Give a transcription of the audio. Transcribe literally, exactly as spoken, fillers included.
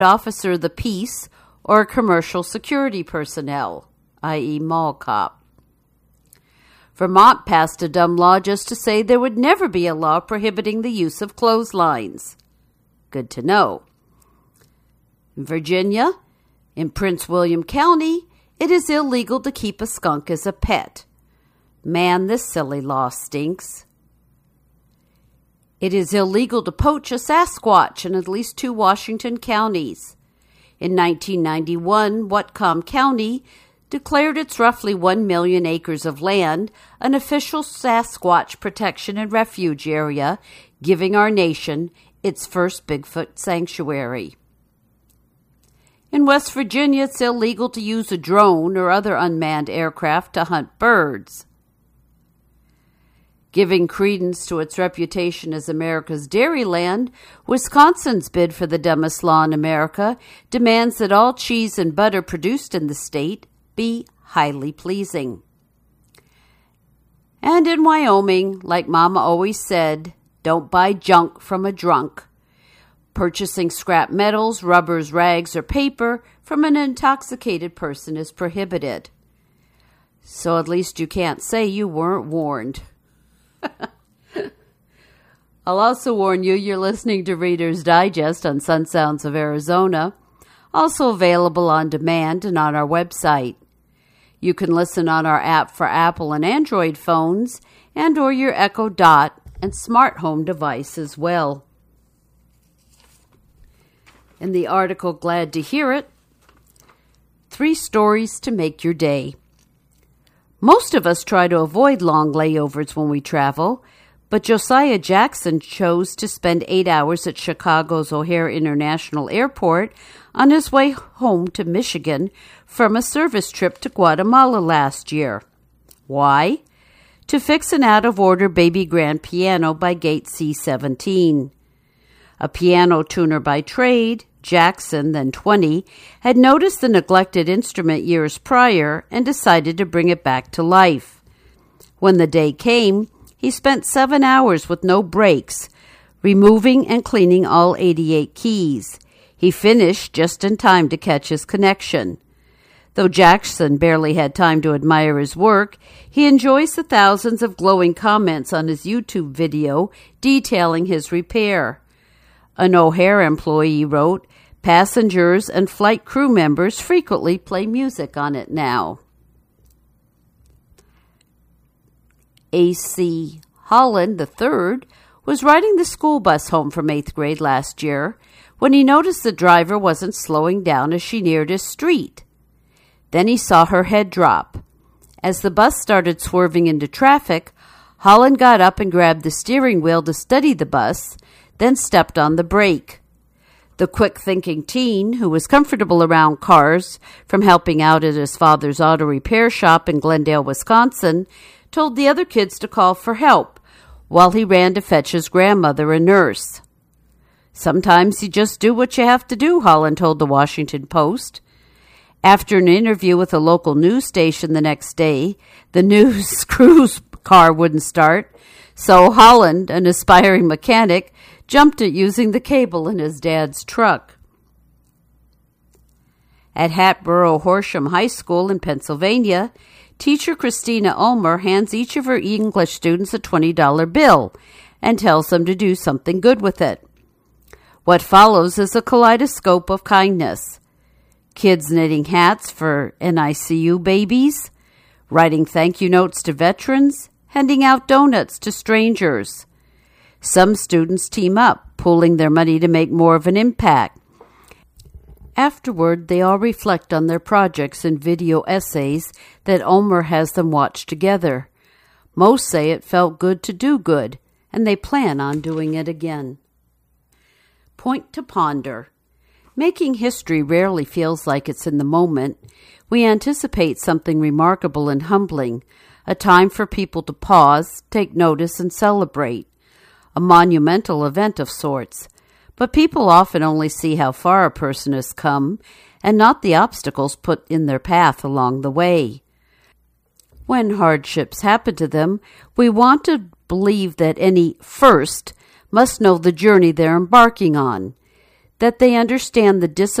officer of the peace or commercial security personnel, that is mall cop. Vermont passed a dumb law just to say there would never be a law prohibiting the use of clotheslines. Good to know. In Virginia, in Prince William County, it is illegal to keep a skunk as a pet. Man, this silly law stinks. It is illegal to poach a Sasquatch in at least two Washington counties. In nineteen ninety-one, Whatcom County declared its roughly one million acres of land an official Sasquatch protection and refuge area, giving our nation its first Bigfoot sanctuary. In West Virginia, it's illegal to use a drone or other unmanned aircraft to hunt birds. Giving credence to its reputation as America's dairyland, Wisconsin's bid for the dumbest law in America demands that all cheese and butter produced in the state be highly pleasing. And in Wyoming, like Mama always said, don't buy junk from a drunk. Purchasing scrap metals, rubbers, rags, or paper from an intoxicated person is prohibited. So at least you can't say you weren't warned. I'll also warn you you're listening to Reader's Digest on Sun Sounds of Arizona, also available on demand and on our website. You can listen on our app for Apple and Android phones and or your Echo Dot and smart home device as well. In the article, Glad to Hear It, Three Stories to Make Your Day. Most of us try to avoid long layovers when we travel, but Josiah Jackson chose to spend eight hours at Chicago's O'Hare International Airport on his way home to Michigan from a service trip to Guatemala last year. Why? To fix an out-of-order baby grand piano by Gate C seventeen. A piano tuner by trade, Jackson, then twenty, had noticed the neglected instrument years prior and decided to bring it back to life. When the day came, he spent seven hours with no breaks, removing and cleaning all eighty-eight keys. He finished just in time to catch his connection. Though Jackson barely had time to admire his work, he enjoys the thousands of glowing comments on his YouTube video detailing his repair. An O'Hare employee wrote, "Passengers and flight crew members frequently play music on it now." A C Holland the third was riding the school bus home from eighth grade last year when he noticed the driver wasn't slowing down as she neared his street. Then he saw her head drop. As the bus started swerving into traffic, Holland got up and grabbed the steering wheel to steady the bus, then stepped on the brake. The quick-thinking teen, who was comfortable around cars from helping out at his father's auto repair shop in Glendale, Wisconsin, told the other kids to call for help while he ran to fetch his grandmother, a nurse. "Sometimes you just do what you have to do," Holland told the Washington Post. After an interview with a local news station the next day, the news crew's car wouldn't start, so Holland, an aspiring mechanic, jumped at using the cable in his dad's truck. At Hatboro Horsham High School in Pennsylvania, teacher Christina Ulmer hands each of her English students a twenty dollar bill and tells them to do something good with it. What follows is a kaleidoscope of kindness. Kids knitting hats for N I C U babies, writing thank you notes to veterans, handing out donuts to strangers. Some students team up, pooling their money to make more of an impact. Afterward, they all reflect on their projects in video essays that Ulmer has them watch together. Most say it felt good to do good, and they plan on doing it again. Point to ponder. Making history rarely feels like it's in the moment. We anticipate something remarkable and humbling, a time for people to pause, take notice, and celebrate. A monumental event of sorts. But people often only see how far a person has come and not the obstacles put in their path along the way. When hardships happen to them, we want to believe that any first must know the journey they're embarking on. that they understand the discipline